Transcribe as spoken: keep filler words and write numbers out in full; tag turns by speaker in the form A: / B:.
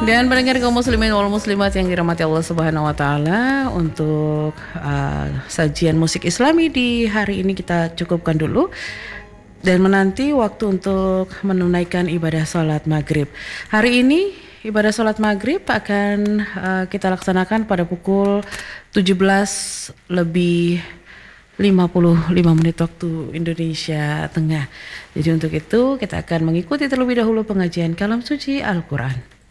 A: Dan pendengar kaum muslimin wal muslimat yang dirahmati Allah Subhanahu wa taala, untuk uh, sajian musik Islami di hari ini kita cukupkan dulu dan menanti waktu untuk menunaikan ibadah salat maghrib. Hari ini ibadah salat maghrib akan uh, kita laksanakan pada pukul tujuh belas lebih lima puluh lima menit waktu Indonesia Tengah. Jadi untuk itu kita akan mengikuti terlebih dahulu pengajian kalam suci Al-Quran.